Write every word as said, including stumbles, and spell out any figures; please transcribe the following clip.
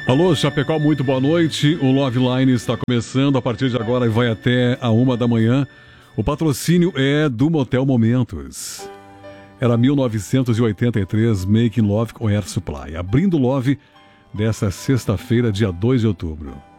Alô, Chapecó, muito boa noite. O Love Line está começando a partir de agora e vai até a uma da manhã. O patrocínio é do Motel Momentos. Era mil novecentos e oitenta e três, Making Love com Air Supply. Abrindo Love dessa sexta-feira, dia dois de outubro.